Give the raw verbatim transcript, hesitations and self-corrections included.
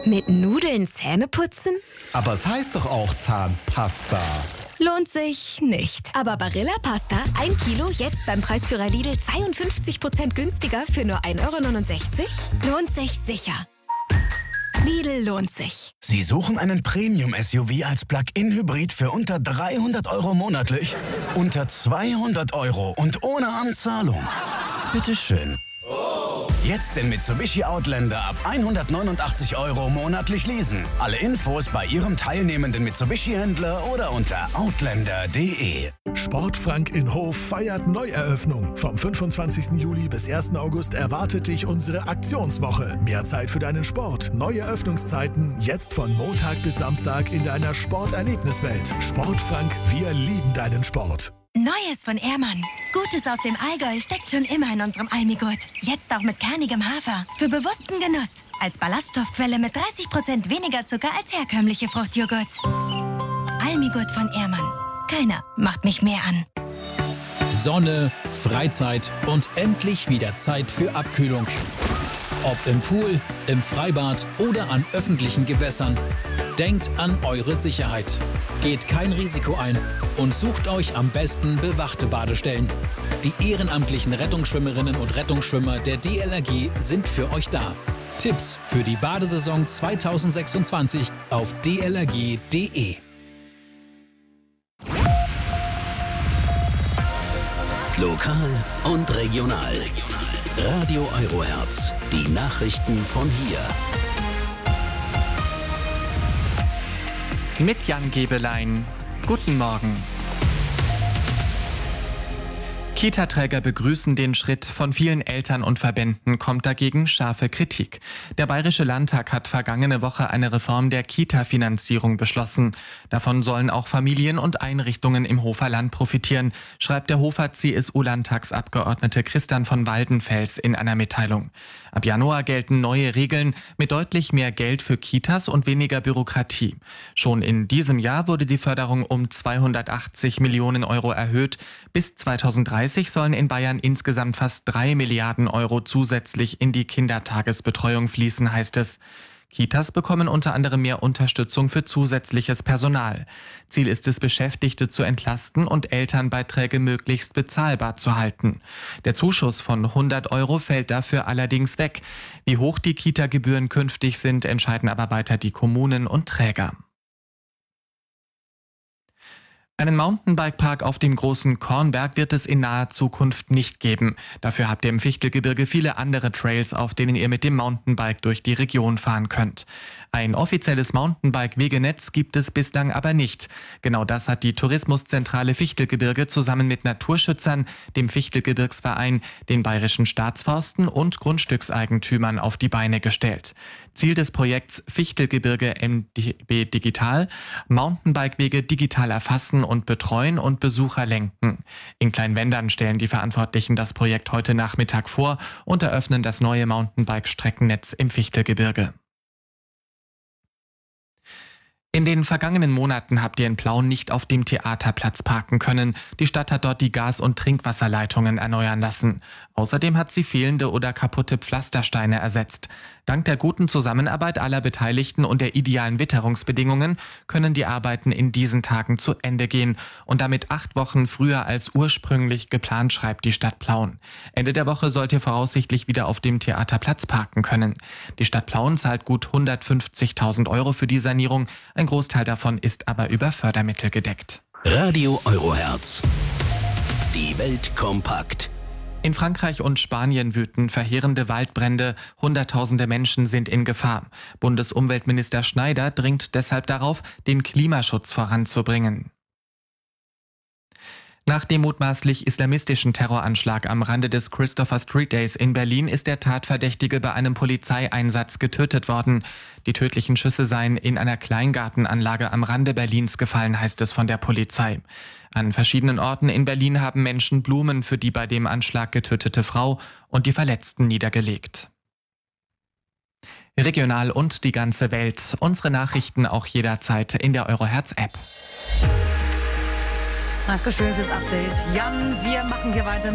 Mit Nudeln Zähne putzen? Aber es heißt doch auch Zahnpasta. Lohnt sich nicht. Aber Barilla Pasta, ein Kilo, jetzt beim Preisführer Lidl zweiundfünfzig Prozent günstiger für nur ein Euro neunundsechzig? Lohnt sich sicher. Lidl lohnt sich. Sie suchen einen Premium-S U V als Plug-in-Hybrid für unter dreihundert Euro monatlich? Unter zweihundert Euro und ohne Anzahlung? Bitteschön. Jetzt den Mitsubishi Outlander ab hundertneunundachtzig Euro monatlich leasen. Alle Infos bei Ihrem teilnehmenden Mitsubishi-Händler oder unter outlander punkt de. Sportfrank in Hof feiert Neueröffnung. Vom fünfundzwanzigsten Juli bis ersten August erwartet dich unsere Aktionswoche. Mehr Zeit für deinen Sport. Neue Öffnungszeiten jetzt von Montag bis Samstag in deiner Sporterlebniswelt. Sportfrank, wir lieben deinen Sport. Neues von Ehrmann. Gutes aus dem Allgäu steckt schon immer in unserem Almigurt. Jetzt auch mit kernigem Hafer. Für bewussten Genuss. Als Ballaststoffquelle mit dreißig Prozent weniger Zucker als herkömmliche Fruchtjoghurts. Almigurt von Ehrmann. Keiner macht mich mehr an. Sonne, Freizeit und endlich wieder Zeit für Abkühlung. Ob im Pool, im Freibad oder an öffentlichen Gewässern. Denkt an eure Sicherheit. Geht kein Risiko ein und sucht euch am besten bewachte Badestellen. Die ehrenamtlichen Rettungsschwimmerinnen und Rettungsschwimmer der D L R G sind für euch da. Tipps für die Badesaison zweitausendsechsundzwanzig auf d l r g punkt de. Lokal und regional. Radio Eurohertz. Die Nachrichten von hier. Mit Jan Gebelein. Guten Morgen. Kita-Träger begrüßen den Schritt, von vielen Eltern und Verbänden kommt dagegen scharfe Kritik. Der Bayerische Landtag hat vergangene Woche eine Reform der Kita-Finanzierung beschlossen. Davon sollen auch Familien und Einrichtungen im Hofer Land profitieren, schreibt der Hofer C S U-Landtagsabgeordnete Christian von Waldenfels in einer Mitteilung. Ab Januar gelten neue Regeln mit deutlich mehr Geld für Kitas und weniger Bürokratie. Schon in diesem Jahr wurde die Förderung um zweihundertachtzig Millionen Euro erhöht. Bis zweitausenddreißig sollen in Bayern insgesamt fast drei Milliarden Euro zusätzlich in die Kindertagesbetreuung fließen, heißt es. Kitas bekommen unter anderem mehr Unterstützung für zusätzliches Personal. Ziel ist es, Beschäftigte zu entlasten und Elternbeiträge möglichst bezahlbar zu halten. Der Zuschuss von hundert Euro fällt dafür allerdings weg. Wie hoch die Kita-Gebühren künftig sind, entscheiden aber weiter die Kommunen und Träger. Einen Mountainbike-Park auf dem großen Kornberg wird es in naher Zukunft nicht geben. Dafür habt ihr im Fichtelgebirge viele andere Trails, auf denen ihr mit dem Mountainbike durch die Region fahren könnt. Ein offizielles Mountainbike-Wegenetz gibt es bislang aber nicht. Genau das hat die Tourismuszentrale Fichtelgebirge zusammen mit Naturschützern, dem Fichtelgebirgsverein, den Bayerischen Staatsforsten und Grundstückseigentümern auf die Beine gestellt. Ziel des Projekts Fichtelgebirge M D B Digital: Mountainbike-Wege digital erfassen und betreuen und Besucher lenken. In Kleinwendern stellen die Verantwortlichen das Projekt heute Nachmittag vor und eröffnen das neue Mountainbike-Streckennetz im Fichtelgebirge. In den vergangenen Monaten habt ihr in Plauen nicht auf dem Theaterplatz parken können. Die Stadt hat dort die Gas- und Trinkwasserleitungen erneuern lassen. Außerdem hat sie fehlende oder kaputte Pflastersteine ersetzt. Dank der guten Zusammenarbeit aller Beteiligten und der idealen Witterungsbedingungen können die Arbeiten in diesen Tagen zu Ende gehen und damit acht Wochen früher als ursprünglich geplant, schreibt die Stadt Plauen. Ende der Woche sollt ihr voraussichtlich wieder auf dem Theaterplatz parken können. Die Stadt Plauen zahlt gut hundertfünfzigtausend Euro für die Sanierung. Ein Großteil davon ist aber über Fördermittel gedeckt. Radio Eurohertz. Die Welt kompakt. In Frankreich und Spanien wüten verheerende Waldbrände. Hunderttausende Menschen sind in Gefahr. Bundesumweltminister Schneider dringt deshalb darauf, den Klimaschutz voranzubringen. Nach dem mutmaßlich islamistischen Terroranschlag am Rande des Christopher Street Days in Berlin ist der Tatverdächtige bei einem Polizeieinsatz getötet worden. Die tödlichen Schüsse seien in einer Kleingartenanlage am Rande Berlins gefallen, heißt es von der Polizei. An verschiedenen Orten in Berlin haben Menschen Blumen für die bei dem Anschlag getötete Frau und die Verletzten niedergelegt. Regional und die ganze Welt. Unsere Nachrichten auch jederzeit in der Eurohertz-App. Dankeschön fürs Update. Jan, wir machen hier weiter.